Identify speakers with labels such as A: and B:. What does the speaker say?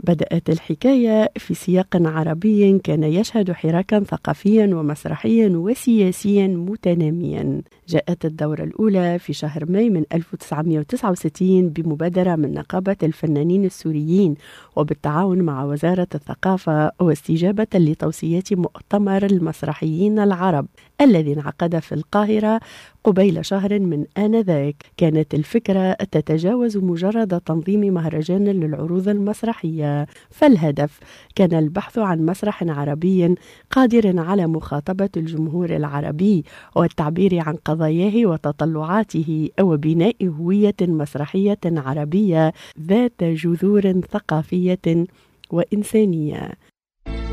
A: بدأت الحكاية في سياق عربي كان يشهد حراكا ثقافيا ومسرحيا وسياسيا متناميا. جاءت الدورة الأولى في شهر ماي من 1969 بمبادرة من نقابة الفنانين السوريين وبالتعاون مع وزارة الثقافة، واستجابة لتوصيات مؤتمر المسرحيين العرب الذي انعقد في القاهرة قبيل شهر من آنذاك. كانت الفكرة تتجاوز مجرد تنظيم مهرجان للعروض المسرحية، فالهدف كان البحث عن مسرح عربي قادر على مخاطبة الجمهور العربي والتعبير عن قضاياه وتطلعاته وبناء هوية مسرحية عربية ذات جذور ثقافية وإنسانية.